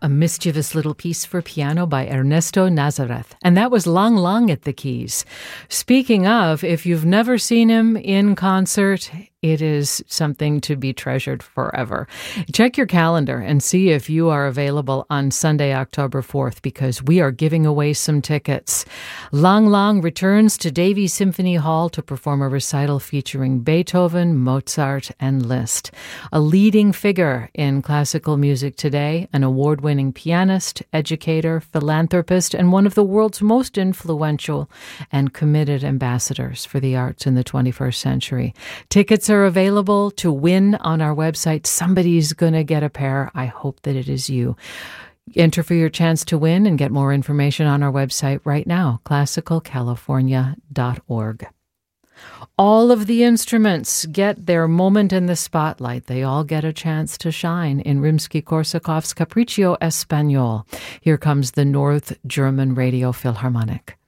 a mischievous little piece for piano by Ernesto Nazareth. And that was Lang Lang at the keys. Speaking of, if you've never seen him in concert, it is something to be treasured forever. Check your calendar and see if you are available on Sunday, October 4th, because we are giving away some tickets. Lang Lang returns to Davies Symphony Hall to perform a recital featuring Beethoven, Mozart, and Liszt. A leading figure in classical music today, an award-winning pianist, educator, philanthropist, and one of the world's most influential and committed ambassadors for the arts in the 21st century. Tickets are available to win on our website. Somebody's going to get a pair. I hope that it is you. Enter for your chance to win and get more information on our website right now, classicalcalifornia.org. All of the instruments get their moment in the spotlight. They all get a chance to shine in Rimsky-Korsakov's Capriccio Espagnol. Here comes the North German Radio Philharmonic.